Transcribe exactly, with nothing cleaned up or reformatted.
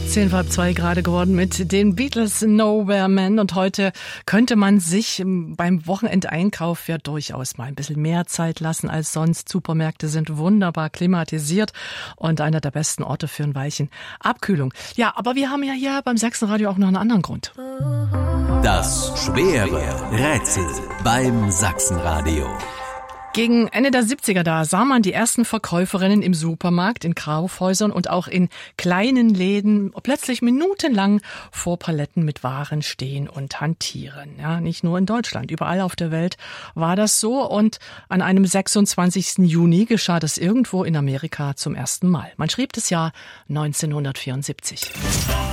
Zehn vor halb zwei gerade geworden mit den Beatles Nowhere Man. Und heute könnte man sich beim Wochenendeinkauf ja durchaus mal ein bisschen mehr Zeit lassen als sonst. Supermärkte sind wunderbar klimatisiert und einer der besten Orte für ein Weilchen Abkühlung. Ja, aber wir haben ja hier beim Sachsenradio auch noch einen anderen Grund. Das schwere Rätsel beim Sachsenradio. Gegen Ende der siebziger, da sah man die ersten Verkäuferinnen im Supermarkt, in Kaufhäusern und auch in kleinen Läden plötzlich minutenlang vor Paletten mit Waren stehen und hantieren. Ja, nicht nur in Deutschland, überall auf der Welt war das so. Und an einem sechsundzwanzigsten Juni geschah das irgendwo in Amerika zum ersten Mal. Man schrieb das Jahr neunzehnhundertvierundsiebzig.